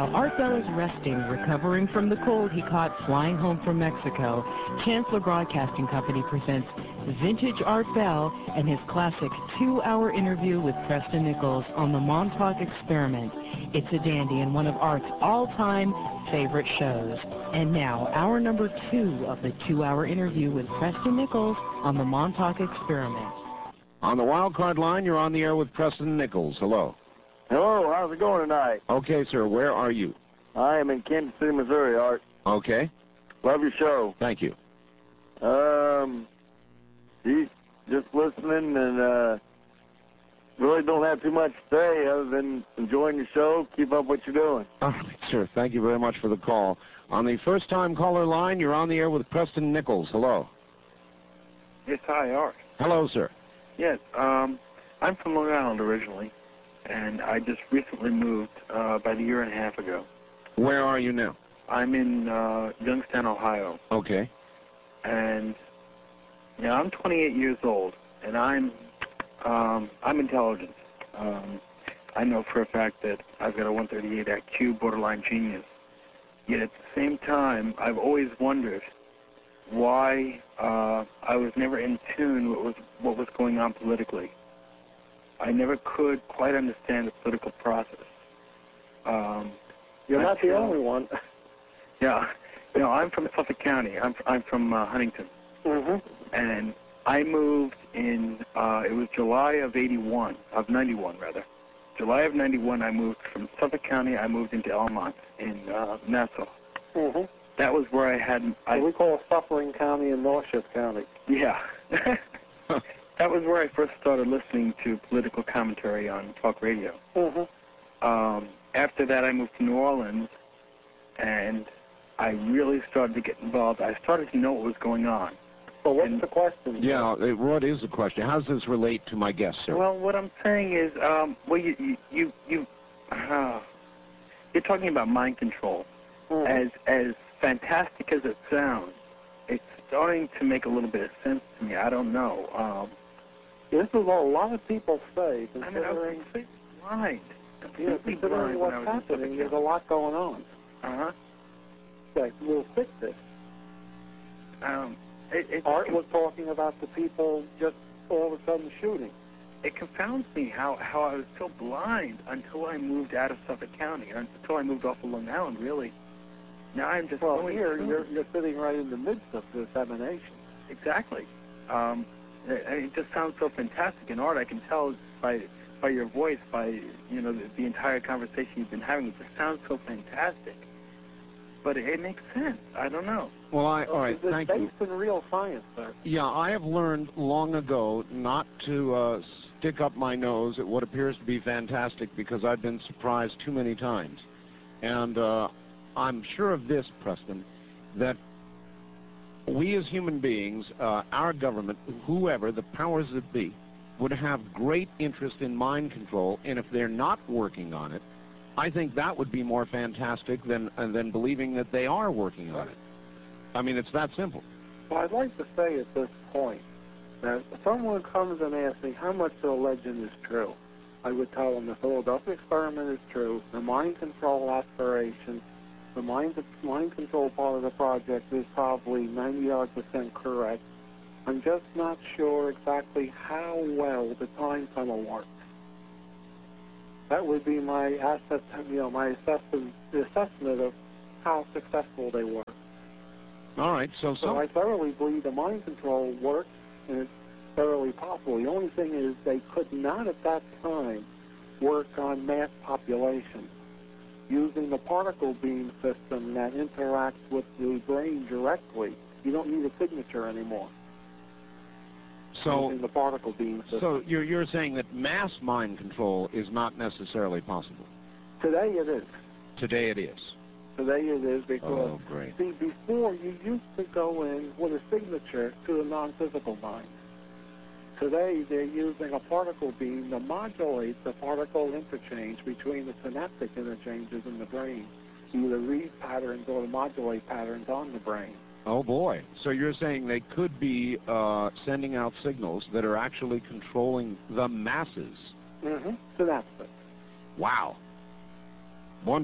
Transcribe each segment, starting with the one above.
While Art Bell is resting, recovering from the cold he caught flying home from Mexico, Chancellor Broadcasting Company presents Vintage Art Bell and his classic 2-hour interview with Preston Nichols on the Montauk Experiment. It's a dandy and one of Art's all-time favorite shows. And now, hour number 2 of the 2-hour interview with Preston Nichols on the Montauk Experiment. On the wild card line, you're on the air with Preston Nichols. Hello. Hello, how's it going tonight? Okay, sir, where are you? I am in Kansas City, Missouri, Art. Okay. Love your show. Thank you. Geez, just listening and really don't have too much to say other than enjoying your show. Keep up what you're doing. All right, sir, thank you very much for the call. On the first-time caller line, you're on the air with Preston Nichols. Hello. Yes, hi, Art. Hello, sir. Yes, I'm from Long Island originally, and I just recently moved about a year and a half ago. Where are you now? I'm in Youngstown, Ohio. Okay. And yeah, I'm 28 years old, and I'm intelligent. I know for a fact that I've got a 138 IQ, borderline genius. Yet at the same time, I've always wondered why I was never in tune with what was going on politically. I never could quite understand the political process. You're not the only one. Yeah. You know, I'm from Suffolk County. I'm from Huntington. Mm-hmm. And I moved in, it was July of 91, of 91 rather. July of 91, I moved from Suffolk County, I moved into Elmont in Nassau. Mm-hmm. That was where I had... we call Suffering County and Northshire County. Yeah. That was where I first started listening to political commentary on talk radio. Mm-hmm. After that, I moved to New Orleans, and I really started to get involved. I started to know what was going on. Well, what's the question? Yeah, what is the question? How does this relate to my guest, sir? Well, what I'm saying is, well, you're talking about mind control. Mm-hmm. As fantastic as it sounds, it's starting to make a little bit of sense to me. I don't know. This is what a lot of people say. I mean, I was completely blind. Considering what's happening, there's a lot going on. Uh-huh. Okay, we'll fix this. Art was talking about the people just all of a sudden shooting. It confounds me how I was so blind until I moved out of Suffolk County, until I moved off of Long Island, really. Now I'm just going here through. you're sitting right in the midst of this emanation. Exactly. It just sounds so fantastic. In Art, I can tell by your voice, by the entire conversation you've been having, it just sounds so fantastic. But it makes sense. I don't know. Well, all right, thank you. It's based in real science, sir. Yeah, I have learned long ago not to stick up my nose at what appears to be fantastic because I've been surprised too many times. And I'm sure of this, Preston, that we as human beings, our government, whoever, the powers that be, would have great interest in mind control, and if they're not working on it, I think that would be more fantastic than believing that they are working on it. I mean, it's that simple. Well, I'd like to say at this point that if someone comes and asks me how much of the legend is true, I would tell them the Philadelphia experiment is true, the mind control aspiration, the mind control part of the project is probably 90% correct. I'm just not sure exactly how well the time tunnel works. That would be my my assessment of how successful they were. All right, so I thoroughly believe the mind control works, and it's thoroughly possible. The only thing is they could not at that time work on mass population using the particle beam system that interacts with the brain directly. You don't need a signature anymore. Using the particle beam system. So you're saying that mass mind control is not necessarily possible? Today it is. Today it is. Today it is because, see, before you used to go in with a signature to the non-physical mind. Today they're using a particle beam to modulate the particle interchange between the synaptic interchanges in the brain, either read patterns or modulate patterns on the brain. Oh, boy. So you're saying they could be sending out signals that are actually controlling the masses? Mm-hmm. Synaptic. Wow. Wonderful.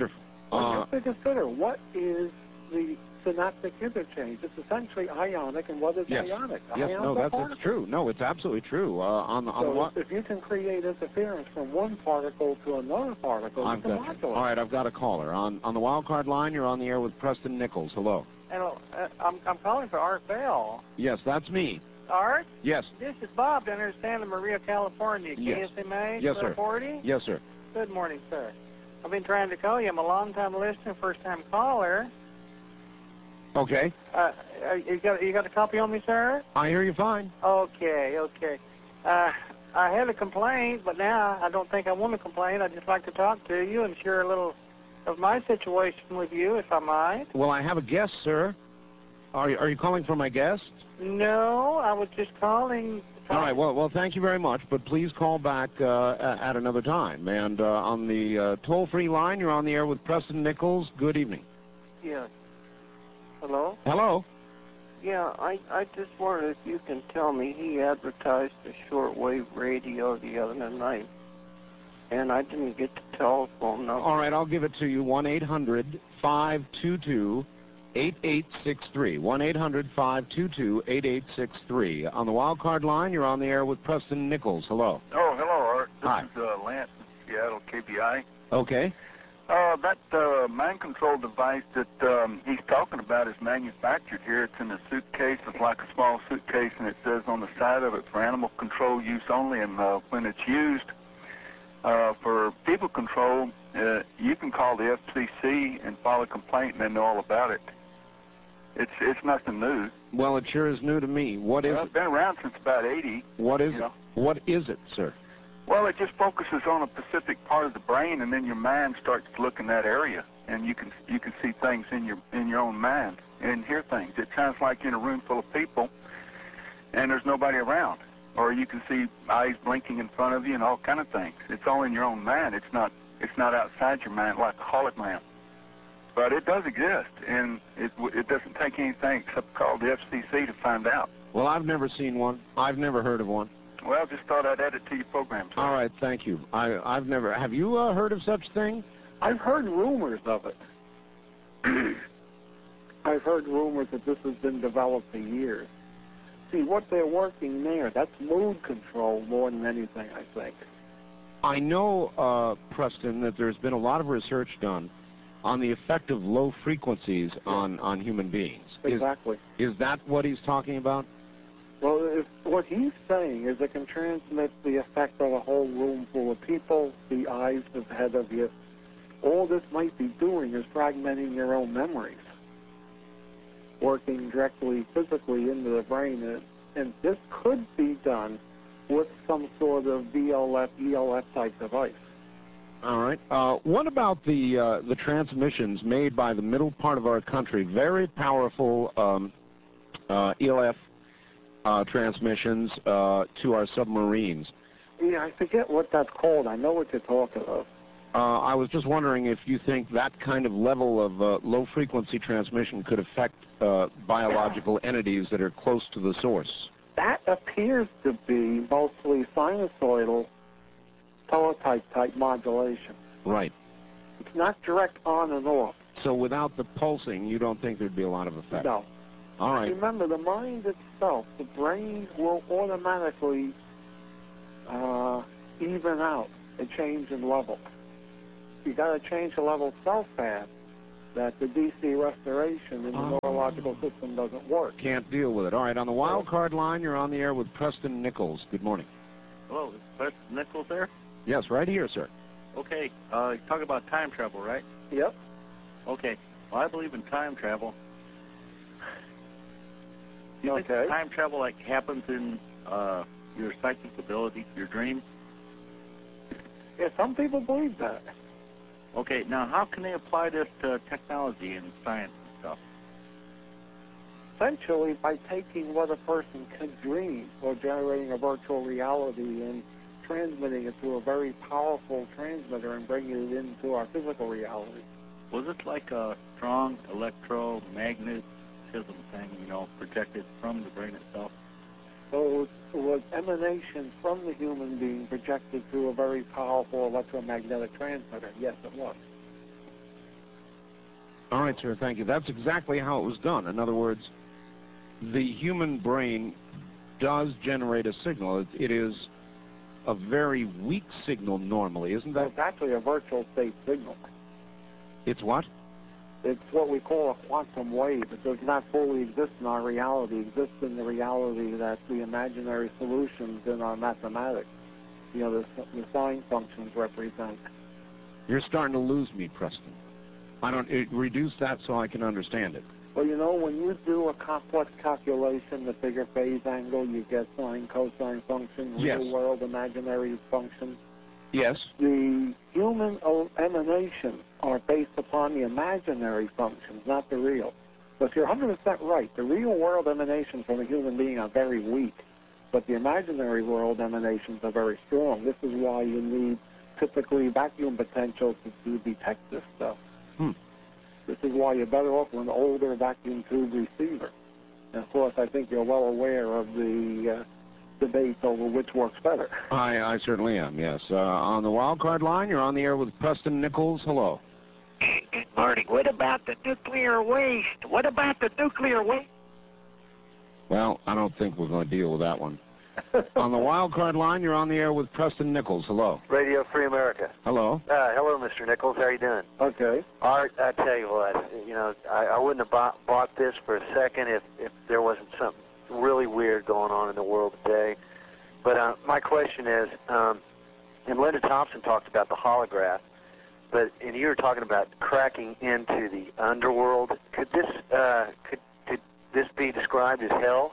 Well, you have to consider, what is the synaptic interchange? It's essentially ionic, and what is ionic? Yes, no, that's true. No, it's absolutely true. If you can create interference from one particle to another particle, you can modulate. All right, I've got a caller. On the wild card line, you're on the air with Preston Nichols. Hello. Hello, I'm calling for Art Bell. Yes, that's me. Art? Yes. This is Bob down here in Santa Maria, California. Yes. KSMA? Yes, sir. 40? Yes, sir. Good morning, sir. I've been trying to call you. I'm a long-time listener, first-time caller. Okay. You got a copy on me, sir? I hear you fine. Okay. I had a complaint, but now I don't think I want to complain. I'd just like to talk to you and share a little of my situation with you, if I might. Well, I have a guest, sir. Are you calling for my guest? No, I was just calling. All right, well, thank you very much, but please call back at another time. And on the toll-free line, you're on the air with Preston Nichols. Good evening. Yes. Hello? Hello? Yeah, I just wondered if you can tell me, he advertised a shortwave radio the other night, and I didn't get the telephone number. All right, I'll give it to you, 1-800-522-8863, 1-800-522-8863. On the wild card line, you're on the air with Preston Nichols. Hello. Oh, hello, Art. Hi. This is Lance in Seattle, KBI. Okay. That mind control device that he's talking about is manufactured here. It's in a suitcase. It's like a small suitcase, and it says on the side of it, for animal control use only. And when it's used for people control, you can call the FCC and file a complaint, and they know all about it. It's nothing new. Well, it sure is new to me. What is it? It's been around since about 80. What is it? What is it, sir? Well, it just focuses on a specific part of the brain, and then your mind starts to look in that area, and you can see things in your own mind and hear things. It sounds like you're in a room full of people, and there's nobody around, or you can see eyes blinking in front of you and all kind of things. It's all in your own mind. It's not outside your mind like a hologram. But it does exist, and it doesn't take anything except call the FCC to find out. Well, I've never seen one. I've never heard of one. Well, just thought I'd add it to your program, sir. All right, thank you. I've never. Have you heard of such thing? I've heard rumors of it. I've heard rumors that this has been developed for years. See, what they're working there, that's mood control more than anything, I think. I know, Preston, that there's been a lot of research done on the effect of low frequencies on human beings. Exactly. Is that what he's talking about? Well, what he's saying is it can transmit the effect of a whole room full of people, the eyes ahead of you. All this might be doing is fragmenting your own memories, working directly physically into the brain. And this could be done with some sort of VLF, ELF type device. All right. What about the transmissions made by the middle part of our country? Very powerful ELF transmissions to our submarines. Yeah, I forget what that's called. I know what you're talking about. I was just wondering if you think that kind of level of low-frequency transmission could affect biological entities that are close to the source. That appears to be mostly sinusoidal teletype-type modulation. Right. It's not direct on and off. So without the pulsing, you don't think there'd be a lot of effect? No. All right. Remember, the mind itself, the brain will automatically even out a change in level. You got to change the level so fast that the DC restoration in the neurological system doesn't work. Can't deal with it. All right, on the wild card line, you're on the air with Preston Nichols. Good morning. Hello, is Preston Nichols there? Yes, right here, sir. Okay, you're talking about time travel, right? Yep. Okay, well, I believe in time travel. Do you think time travel like happens in your psychic ability, your dreams? Yeah, some people believe that. Okay, now how can they apply this to technology and science and stuff? Essentially, by taking what a person can dream or generating a virtual reality and transmitting it to a very powerful transmitter and bringing it into our physical reality. Was it like a strong electromagnetism thing, projected from the brain itself? So it was emanation from the human being projected through a very powerful electromagnetic transmitter. Yes, it was. All right, sir, thank you. That's exactly how it was done. In other words, the human brain does generate a signal. It is a very weak signal normally, isn't that? It's actually a virtual state signal. It's what? It's what we call a quantum wave. It does not fully exist in our reality. It exists in the reality that the imaginary solutions in our mathematics, you know, the sign functions represent. You're starting to lose me, Preston. Reduce that so I can understand it. Well, you know, when you do a complex calculation, the bigger phase angle, you get sine, cosine functions, yes. Real world imaginary functions. Yes. The human emanations are based upon the imaginary functions, not the real. But you're 100% right. The real world emanations from a human being are very weak, but the imaginary world emanations are very strong. This is why you need typically vacuum potentials to detect this stuff. This is why you're better off with an older vacuum tube receiver. And of course, I think you're well aware of the debate over which works better. I certainly am, yes. On the wild card line, you're on the air with Preston Nichols. Hello. Good morning. What about the nuclear waste? What about the nuclear waste? Well, I don't think we're going to deal with that one. On the wild card line, you're on the air with Preston Nichols. Hello. Radio Free America. Hello. Hello, Mr. Nichols. How are you doing? Okay. Art, I tell you what, you know, I wouldn't have bought this for a second if there wasn't something really weird going on in the world today. But my question is, and Linda Thompson talked about the holograph, and you were talking about cracking into the underworld. Could this be described as hell?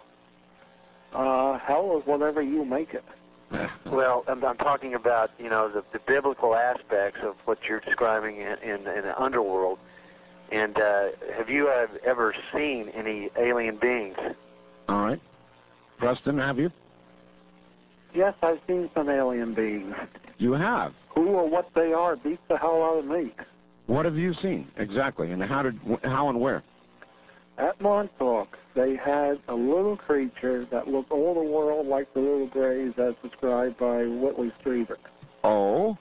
Hell is whatever you make it. Well, I'm talking about, you know, the biblical aspects of what you're describing in the underworld. And have you ever seen any alien beings? All right. Preston, have you? Yes, I've seen some alien beings. You have? Who or what they are beats the hell out of me. What have you seen exactly, and how and where? At Montauk, they had a little creature that looked all the world like the little grays as described by Whitley Strieber. Oh?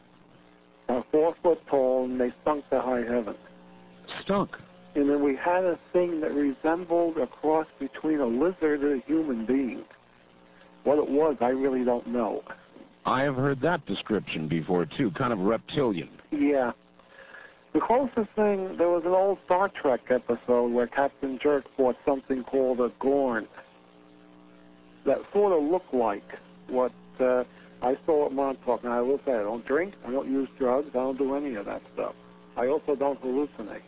4 foot tall, and they stunk to high heaven. Stunk? And then we had a thing that resembled a cross between a lizard and a human being. What it was, I really don't know. I have heard that description before, too, kind of reptilian. Yeah. The closest thing, there was an old Star Trek episode where Captain Jerk fought something called a Gorn that sort of looked like what I saw at Montauk. Now, I will say, I don't drink, I don't use drugs, I don't do any of that stuff. I also don't hallucinate.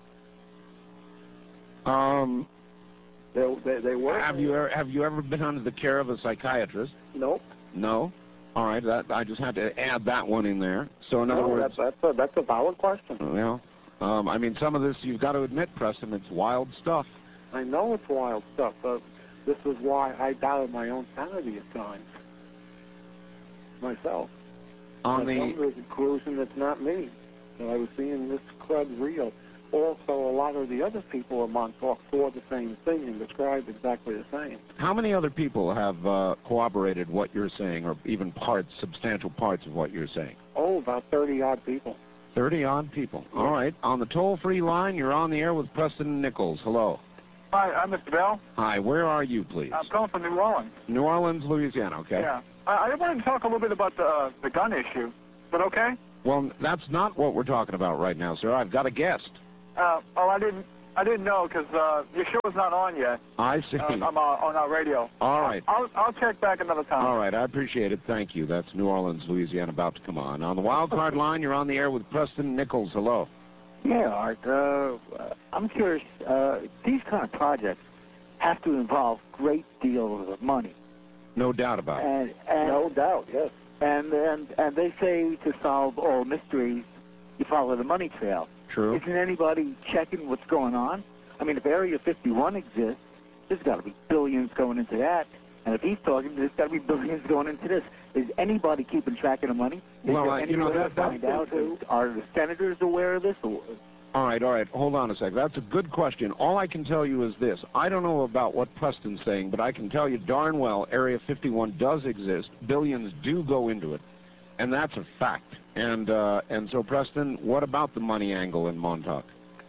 They were. Have you ever been under the care of a psychiatrist? Nope. No? All right, I just had to add that one in there. So in other words, that's a valid question. Well, I mean, some of this you've got to admit, Preston, it's wild stuff. I know it's wild stuff, but this is why I doubted my own sanity at times. Myself. On the conclusion, it's not me. And I was seeing this crud real. Also, a lot of the other people at Montauk saw the same thing and described exactly the same. How many other people have corroborated what you're saying, or even substantial parts of what you're saying? Oh, about 30-odd people. 30-odd people. Yeah. All right. On the toll-free line, you're on the air with Preston Nichols. Hello. Hi, I'm Mr. Bell. Hi. Where are you, please? I'm calling from New Orleans. New Orleans, Louisiana. Okay. Yeah. I wanted to talk a little bit about the gun issue. Is that okay? Well, that's not what we're talking about right now, sir. I've got a guest. I didn't know because your show's not on yet. I see. I'm on our radio. All right. I'll check back another time. All right. I appreciate it. Thank you. That's New Orleans, Louisiana, about to come on. On the wild card line, you're on the air with Preston Nichols. Hello. Yeah, Art. I'm curious. These kind of projects have to involve great deals of money. No doubt about it. And no doubt, yes. And they say to solve all mysteries, you follow the money trail. True. Isn't anybody checking what's going on? I mean, if Area 51 exists, there's got to be billions going into that. And if he's talking, there's got to be billions going into this. Is anybody keeping track of the money? Well, you know, find out. Are the senators aware of this? All right. Hold on a sec. That's a good question. All I can tell you is this. I don't know about what Preston's saying, but I can tell you darn well Area 51 does exist. Billions do go into it. And that's a fact. And so, Preston, what about the money angle in Montauk?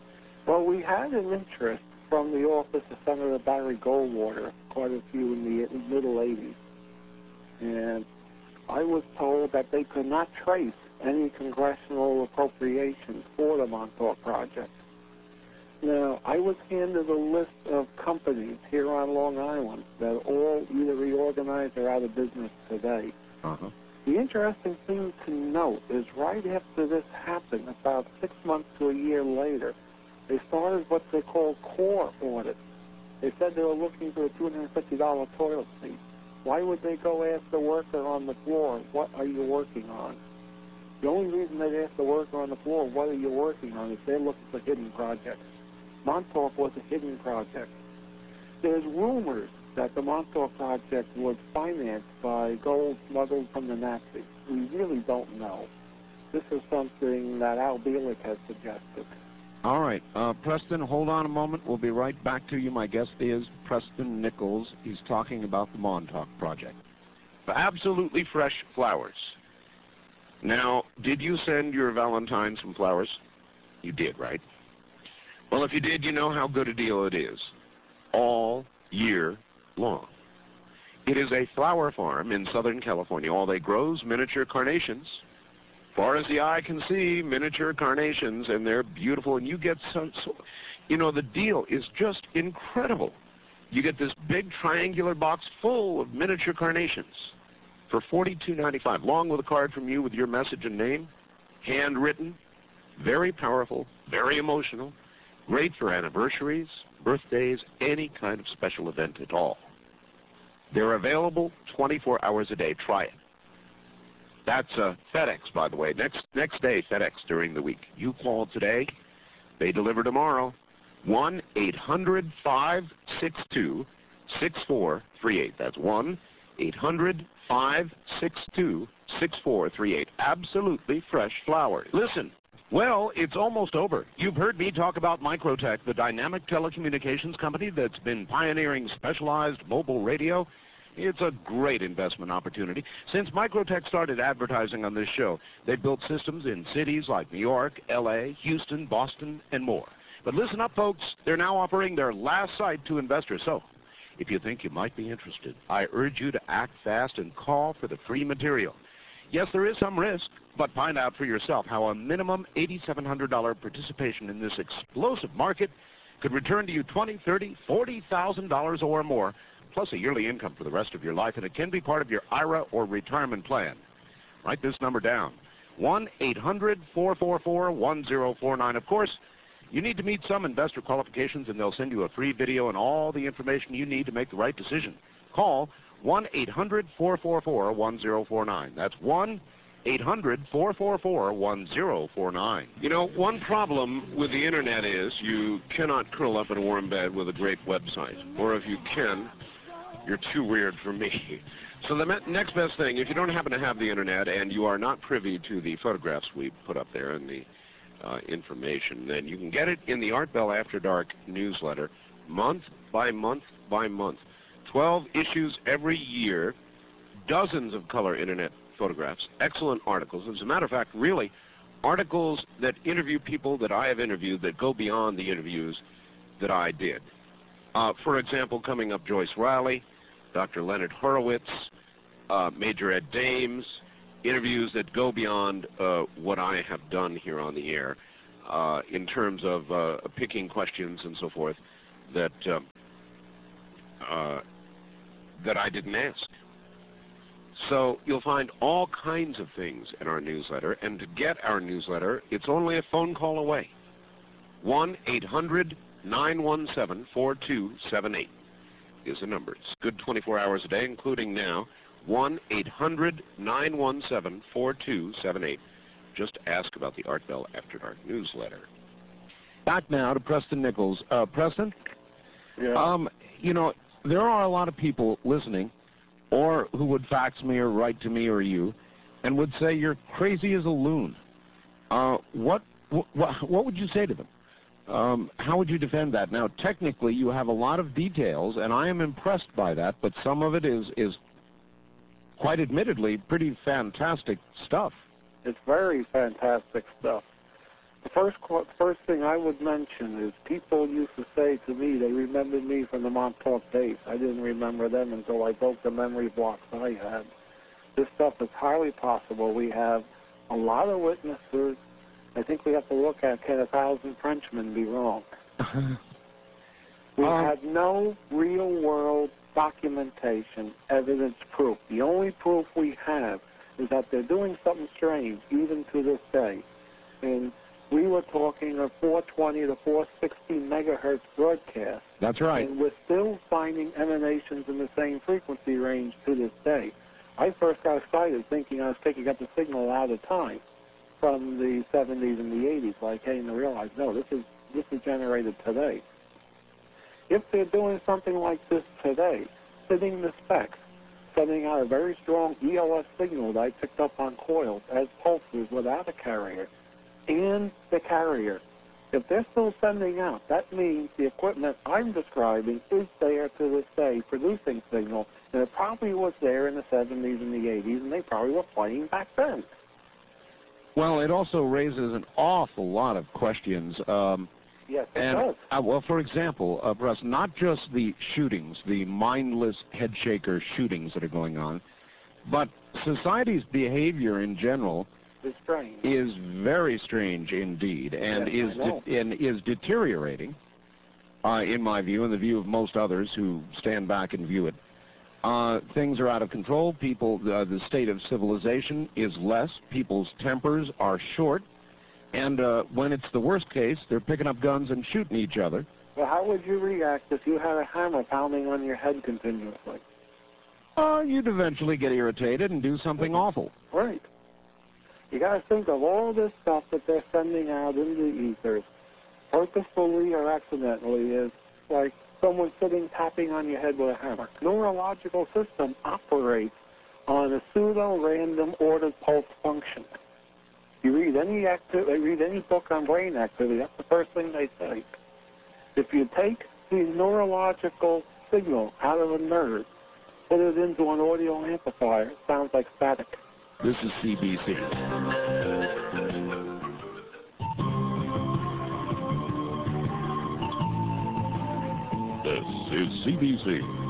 Well, we had an interest from the office of Senator Barry Goldwater, quite a few in the middle 80s. And I was told that they could not trace any congressional appropriations for the Montauk project. Now, I was handed a list of companies here on Long Island that are all either reorganized or out of business today. Uh-huh. The interesting thing to note is right after this happened, about 6 months to a year later, they started what they call core audits. They said they were looking for a $250 toilet seat. Why would they go ask the worker on the floor, what are you working on? The only reason they'd ask the worker on the floor, what are you working on, is they're looking for hidden projects. Montauk was a hidden project. There's rumors that the Montauk project was financed by gold smuggled from the Nazis. We really don't know. This is something that Al Bielek has suggested. All right. Preston, hold on a moment. We'll be right back to you. My guest is Preston Nichols. He's talking about the Montauk project. Absolutely fresh flowers. Now, did you send your Valentine some flowers? You did, right? Well, if you did, you know how good a deal it is. All year long. It is a flower farm in Southern California. All they grow is miniature carnations. Far as the eye can see, miniature carnations, and they're beautiful, and you get some, you know, the deal is just incredible. You get this big triangular box full of miniature carnations for $42.95, along with a card from you with your message and name, handwritten, very powerful, very emotional, great for anniversaries, birthdays, any kind of special event at all. They're available 24 hours a day. Try it. That's FedEx, by the way. Next day, FedEx during the week. You call today, they deliver tomorrow. 1-800-562-6438. That's 1-800-562-6438. Absolutely fresh flowers. Listen, well, it's almost over. You've heard me talk about Microtech, the dynamic telecommunications company that's been pioneering specialized mobile radio. It's a great investment opportunity. Since Microtech started advertising on this show, they've built systems in cities like New York, L.A., Houston, Boston, and more. But listen up, folks. They're now offering their last site to investors. So if you think you might be interested, I urge you to act fast and call for the free material. Yes, there is some risk, but find out for yourself how a minimum $8,700 participation in this explosive market could return to you $20,000, $30,000, $40,000 or more, plus a yearly income for the rest of your life, and it can be part of your IRA or retirement plan. Write this number down, 1-800-444-1049. Of course, you need to meet some investor qualifications, and they'll send you a free video and all the information you need to make the right decision. Call 1-800-444-1049. That's 1-800-444-1049. You know, one problem with the Internet is you cannot curl up in a warm bed with a great website. Or if you can, you're too weird for me. So the next best thing, if you don't happen to have the Internet and you are not privy to the photographs we put up there and the information, then you can get it in the Art Bell After Dark newsletter month by month by month. 12 issues every year, dozens of color Internet photographs, excellent articles. As a matter of fact, really, articles that interview people that I have interviewed that go beyond the interviews that I did. For example, coming up, Joyce Riley, Dr. Leonard Horowitz, Major Ed Dames, interviews that go beyond what I have done here on the air in terms of picking questions and so forth that I didn't ask. So you'll find all kinds of things in our newsletter, and to get our newsletter, it's only a phone call away. 1-800-917-4278 is the number. It's good 24 hours a day, including now. 1-800-917-4278. Just ask about the Art Bell After Dark newsletter. Back now to Preston Nichols. Preston? Yeah. You know, there are a lot of people listening, or who would fax me or write to me or you, and would say you're crazy as a loon. What would you say to them? How would you defend that? Now, technically, you have a lot of details, and I am impressed by that, but some of it is quite admittedly pretty fantastic stuff. It's very fantastic stuff. The first thing I would mention is people used to say to me they remembered me from the Montauk days. I didn't remember them until I broke the memory blocks I had. This stuff is highly possible. We have a lot of witnesses. I think we have to look at, can 1,000 Frenchmen be wrong? We had no real-world documentation, evidence, proof. The only proof we have is that they're doing something strange, even to this day. And we were talking of 420 to 460 megahertz broadcast. That's right. And we're still finding emanations in the same frequency range to this day. I first got excited thinking I was picking up the signal out of time from the 70s and the 80s, but I came to realize, no, this is generated today. If they're doing something like this today, sitting the specs, sending out a very strong ELS signal that I picked up on coils as pulses without a carrier, and the carrier, if they're still sending out, that means the equipment I'm describing is there to this day producing signal, and it probably was there in the 70s and the 80s, and they probably were playing back then. Well, it also raises an awful lot of questions. Yes, it does. Well, for example, Russ, not just the shootings, the mindless head-shaker shootings that are going on, but society's behavior in general is very strange indeed, and is deteriorating, in my view, and the view of most others who stand back and view it. Things are out of control. People, the state of civilization is less. People's tempers are short. And when it's the worst case, they're picking up guns and shooting each other. Well, how would you react if you had a hammer pounding on your head continuously? You'd eventually get irritated and do something awful. Right. You got to think of all this stuff that they're sending out into the ethers, purposefully or accidentally, is like someone sitting tapping on your head with a hammer. Neurological system operates on a pseudo-random ordered pulse function. You read any book on brain activity, that's the first thing they say. If you take the neurological signal out of a nerve, put it into an audio amplifier, it sounds like static. This is CBC. This is CBC.